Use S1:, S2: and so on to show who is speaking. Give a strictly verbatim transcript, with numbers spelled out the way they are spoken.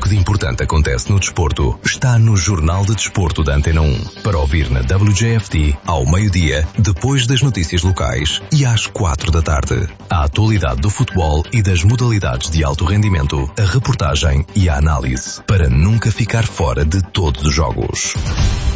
S1: que de importante acontece no desporto está no Jornal de Desporto da Antena um. Para ouvir na W J F T, ao meio-dia, depois das notícias locais e às quatro da tarde. A atualidade do futebol e das modalidades de alto rendimento, a reportagem e a análise, para nunca ficar fora de todos os jogos.